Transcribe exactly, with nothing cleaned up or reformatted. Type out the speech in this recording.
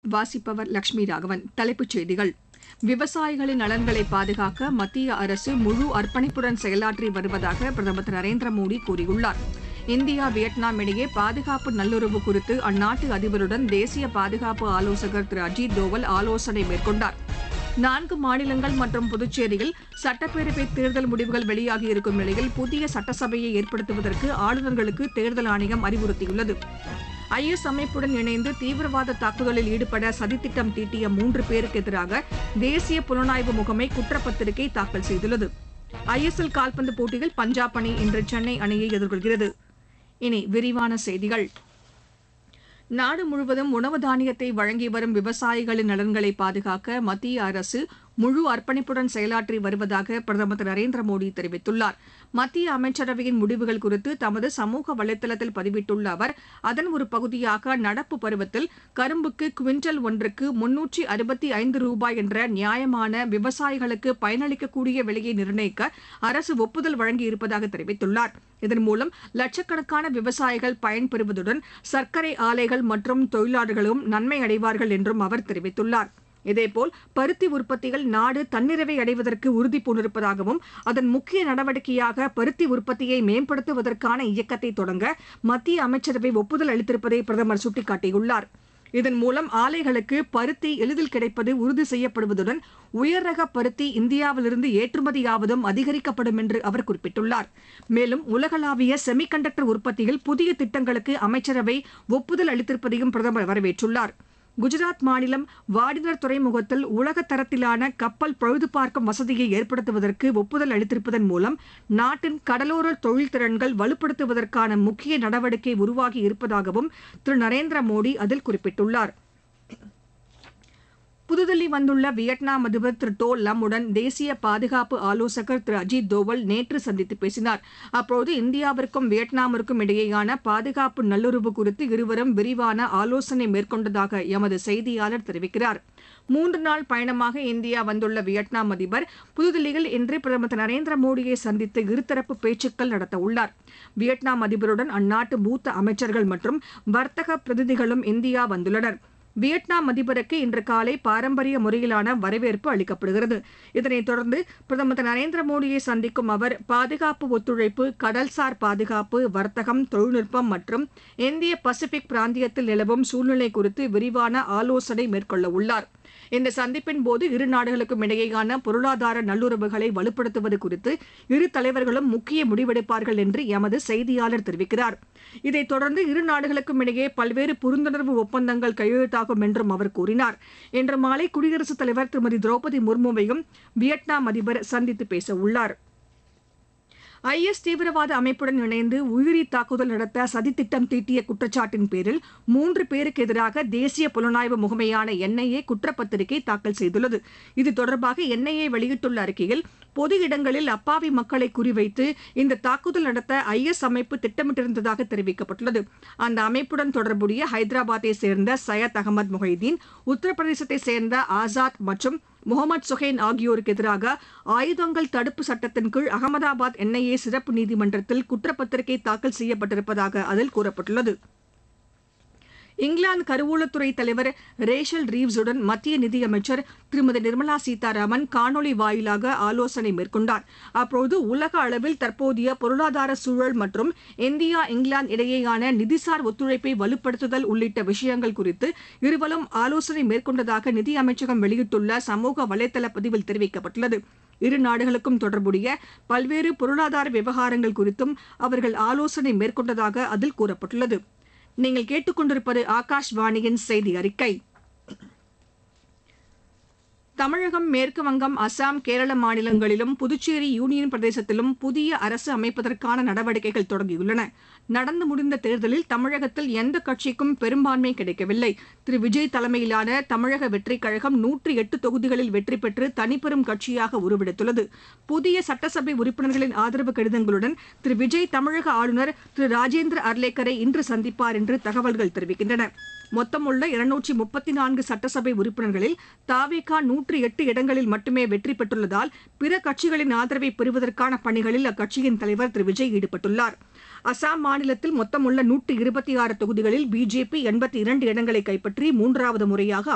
வாசிப்பவர் லட்சுமி ராகவன். தலைப்புச் செய்திகள். விவசாயிகளின் நலன்களை பாதுகாக்க மத்திய அரசு முழு அர்ப்பணிப்புடன் செயலாற்றி வருவதாக பிரதமர் திரு நரேந்திர மோடி கூறியுள்ளார். இந்தியா வியட்நாம் இடையே பாதுகாப்பு நல்லுறவு குறித்து அந்நாட்டு அதிபருடன் தேசிய பாதுகாப்பு ஆலோசகர் திரு அஜித் தோவல் ஆலோசனை மேற்கொண்டார். நான்கு மாநிலங்கள் மற்றும் புதுச்சேரியில் சட்டப்பேரவை தேர்தல் முடிவுகள் வெளியாகியிருக்கும் நிலையில் புதிய சட்டசபையை ஏற்படுத்துவதற்கு ஆளுநர்களுக்கு தேர்தல் ஆணையம் அறிவுறுத்தியுள்ளது. ஐ எஸ் அமைப்புடன் இணைந்து தீவிரவாத தாக்குதலில் ஈடுபட சதித்திட்டம் தீட்டிய மூன்று பேருக்கு எதிராக தேசிய புலனாய்வு முகமை குற்றப்பத்திரிகை தாக்கல் செய்துள்ளது. ஐ எஸ் எல் கால்பந்து போட்டியில் பஞ்சாப் அணி இன்று சென்னை அணியை எதிர்கொள்கிறது. இனி விரிவான செய்திகள். நாடு முழுவதும் உணவு தானியத்தை வழங்கி வரும் விவசாயிகளின் நலன்களை பாதுகாக்க மத்திய அரசு முழு அர்ப்பணிப்புடன் செயலாற்றி வருவதாக பிரதமர் திரு நரேந்திர மோடி தெரிவித்துள்ளார். மத்திய அமைச்சரவையின் முடிவுகள் குறித்து தமது சமூக வலைதளத்தில் பதிவிட்டுள்ள அவர், அதன் ஒரு பகுதியாக நடப்பு பருவத்தில் கரும்புக்கு குவிண்டல் ஒன்றுக்கு முன்னூற்றி அறுபத்தி ஐந்து ரூபாய் என்ற நியாயமான விவசாயிகளுக்கு பயனளிக்கக்கூடிய விலையை நிர்ணயிக்க அரசு ஒப்புதல் வழங்கியிருப்பதாக தெரிவித்துள்ளார். இதன் மூலம் லட்சக்கணக்கான விவசாயிகள் பயன்பெறுவதுடன் சர்க்கரை ஆலைகள் மற்றும் தொழிலாளர்களும் நன்மை அடைவார்கள் என்றும் அவர் தெரிவித்துள்ளார். இதேபோல் பருத்தி உற்பத்தியில் நாடு தன்னிறைவை அடைவதற்கு உறுதி பூண்டிருப்பதாகவும் அதன் முக்கிய நடவடிக்கையாக பருத்தி உற்பத்தியை மேம்படுத்துவதற்கான இயக்கத்தை தொடங்க மத்திய அமைச்சரவை ஒப்புதல் அளித்திருப்பதை பிரதமர் சுட்டிக்காட்டியுள்ளார். இதன் மூலம் ஆலைகளுக்கு பருத்தி எளிதில் கிடைப்பது உறுதி செய்யப்படுவதுடன் உயர் ரக பருத்தி இந்தியாவிலிருந்து ஏற்றுமதியாவதும் அதிகரிக்கப்படும் என்று அவர் குறிப்பிட்டுள்ளார். மேலும் உலகளாவிய செமிகண்டக்டர் உற்பத்தியில் புதிய திட்டங்களுக்கு அமைச்சரவை ஒப்புதல் அளித்திருப்பதையும் பிரதமர் வரவேற்றுள்ளார். குஜராத் மாநிலம் வாடினர் துறைமுகத்தில் உலக தரத்திலான கப்பல் பழுது பார்க்கும் வசதியை ஏற்படுத்துவதற்கு ஒப்புதல் அளித்திருப்பதன் மூலம் நாட்டின் கடலோர தொழில் திறன்கள் வலுப்படுத்துவதற்கான முக்கிய நடவடிக்கை உருவாகி இருப்பதாகவும் திரு நரேந்திர மோடி அதில் குறிப்பிட்டுள்ளார். புதுதில்லி வந்துள்ள வியட்நாம் அதிபர் திரு டோ லம் உடன் தேசிய பாதுகாப்பு ஆலோசகர் திரு அஜித் தோவல் நேற்று சந்தித்து பேசினார். அப்போது இந்தியாவிற்கும் வியட்நாமிற்கும் இடையேயான பாதுகாப்பு நல்லுறவு குறித்து இருவரும் விரிவான ஆலோசனை மேற்கொண்டதாக எமது செய்தியாளர் தெரிவிக்கிறார். மூன்று நாள் பயணமாக இந்தியா வந்துள்ள வியட்நாம் அதிபர் புதுதில்லியில் இன்று பிரதமர் திரு நரேந்திர மோடியை சந்தித்து இருதரப்பு பேச்சுக்கள் நடத்தவுள்ளார். வியட்நாம் அதிபருடன் அந்நாட்டு மூத்த அமைச்சர்கள் மற்றும் வர்த்தக பிரதிநிதிகளும் இந்தியா வந்துள்ளனர். வியட்நாம் அதிபருக்கு இன்று காலை பாரம்பரிய முறையிலான வரவேற்பு அளிக்கப்படுகிறது. இதனைத் தொடர்ந்து பிரதமர் திரு நரேந்திர மோடியை சந்திக்கும் அவர் பாதுகாப்பு ஒத்துழைப்பு, கடல்சார் பாதுகாப்பு, வர்த்தகம், தொழில்நுட்பம் மற்றும் இந்திய பசிபிக் பிராந்தியத்தில் நிலவும் சூழ்நிலை குறித்து விரிவான ஆலோசனை மேற்கொள்ள உள்ளார். இந்த சந்திப்பின் போது இரு நாடுகளுக்கும் இடையேயான பொருளாதார நல்லுறவுகளை வலுப்படுத்துவது குறித்து இரு தலைவர்களும் முக்கிய முடிவெடுப்பார்கள் என்று எமது செய்தியாளர் தெரிவிக்கிறார். இதைத் தொடர்ந்து இரு நாடுகளுக்கும் இடையே பல்வேறு புரிந்துணர்வு ஒப்பந்தங்கள் கையெழுத்தாகும் என்றும் அவர் கூறினார். இன்று மாலை குடியரசுத் தலைவர் திருமதி திரௌபதி முர்முவையும் வியட்நாம் அதிபர் சந்தித்து பேச உள்ளார். ஐ எஸ் தீவிரவாத அமைப்புடன் இணைந்து உயிரி தாக்குதல் நடத்த சதித்திட்டம் தீட்டிய குற்றச்சாட்டின் பேரில் மூன்று பேருக்கு எதிராக தேசிய புலனாய்வு முகமையான என் ஐ ஏ குற்றப்பத்திரிகை தாக்கல் செய்துள்ளது. இது தொடர்பாக என் ஐ ஏ வெளியிட்டுள்ள அறிக்கையில், பொது இடங்களில் அப்பாவி மக்களை குறிவைத்து இந்த தாக்குதல் நடத்த ஐ எஸ் அமைப்பு திட்டமிட்டிருந்ததாக தெரிவிக்கப்பட்டுள்ளது. அந்த அமைப்புடன் தொடர்புடைய ஹைதராபாத்தை சேர்ந்த சையத் அகமது முஹைதீன், உத்தரப்பிரதேசத்தை சேர்ந்த ஆசாத் மற்றும் முகமது சுஹைன் ஆகியோருக்கு எதிராக ஆயுதங்கள் தடுப்பு சட்டத்தின் கீழ் அகமதாபாத் என் ஐ ஏ சிறப்பு நீதிமன்றத்தில் குற்றப்பத்திரிகை தாக்கல் செய்யப்பட்டிருப்பதாக அதில் கூறப்பட்டுள்ளது. இங்கிலாந்து கருவூலத்துறை தலைவர் ரேஷல் ரீவ்ஸுடன் மத்திய நிதியமைச்சர் திருமதி நிர்மலா சீதாராமன் காணொலி வாயிலாக ஆலோசனை மேற்கொண்டார். அப்போது உலக அளவில் தற்போதைய பொருளாதார சூழல் மற்றும் இந்தியா இங்கிலாந்து இடையேயான நிதிசார் ஒத்துழைப்பை வலுப்படுத்துதல் உள்ளிட்ட விஷயங்கள் குறித்து இருவரும் ஆலோசனை மேற்கொண்டதாக நிதி அமைச்சகம் வெளியிட்டுள்ள சமூக வலைதள பதிவில் தெரிவிக்கப்பட்டுள்ளது. இரு நாடுகளுக்கும் தொடர்புடைய பல்வேறு பொருளாதார விவகாரங்கள் குறித்தும் அவர்கள் ஆலோசனை மேற்கொண்டதாக அதில் கூறப்பட்டுள்ளது. நீங்கள் கேட்டுக்கொண்டிருப்பது ஆகாஷ்வாணியின் செய்தி அறிக்கை. தமிழகம், மேற்கு வங்கம், அசாம், கேரள மாநிலங்களிலும் புதுச்சேரி யூனியன் பிரதேசத்திலும் புதிய அரசு அமைப்பதற்கான நடவடிக்கைகள் தொடங்கியுள்ளன. நடந்து முடிந்த தேர்தலில் தமிழகத்தில் எந்த கட்சிக்கும் பெரும்பான்மை கிடைக்கவில்லை. திரு விஜய் தலைமையிலான தமிழக வெற்றிக் கழகம் நூற்றி எட்டு தொகுதிகளில் வெற்றி பெற்று தனிப்பெரும் கட்சியாக உருவெடுத்துள்ளது. புதிய சட்டசபை உறுப்பினர்களின் ஆதரவு கடிதங்களுடன் திரு விஜய் தமிழக ஆளுநர் திரு ராஜேந்திர அர்லேக்கரை இன்று சந்திப்பார் என்று தகவல்கள் தெரிவிக்கின்றன. மொத்தமுள்ள இருநூற்றி முப்பத்தி நான்கு சட்டசபை உறுப்பினர்களில் தாவேகா நூற்றி எட்டு இடங்களில் மட்டுமே வெற்றி பெற்றுள்ளதால் பிற கட்சிகளின் ஆதரவை பெறுவதற்கான பணிகளில் அக்கட்சியின் தலைவர் திரு விஜய் ஈடுபட்டுள்ளார். அசாம் மாநிலத்தில் மொத்தமுள்ள நூற்றி இருபத்தி ஆறு தொகுதிகளில் பிஜேபி எண்பத்தி இரண்டு இடங்களை கைப்பற்றி மூன்றாவது முறையாக